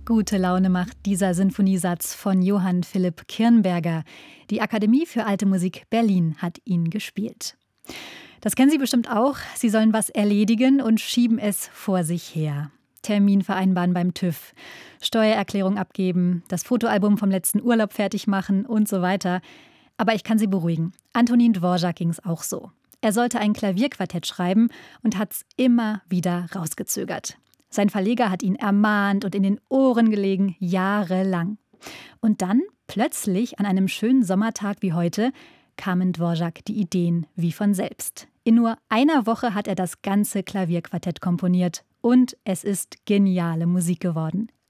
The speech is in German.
Gute Laune macht dieser Sinfoniesatz von Johann Philipp Kirnberger. Die Akademie für Alte Musik Berlin hat ihn gespielt. Das kennen Sie bestimmt auch. Sie sollen was erledigen und schieben es vor sich her. Termin vereinbaren beim TÜV, Steuererklärung abgeben, das Fotoalbum vom letzten Urlaub fertig machen und so weiter. Aber ich kann Sie beruhigen. Antonin Dvorak ging es auch so. Er sollte ein Klavierquartett schreiben und hat es immer wieder rausgezögert. Sein Verleger hat ihn ermahnt und in den Ohren gelegen, jahrelang. Und dann, plötzlich, an einem schönen Sommertag wie heute, kamen Dvorak die Ideen wie von selbst. In nur einer Woche hat er das ganze Klavierquartett komponiert und es ist geniale Musik geworden.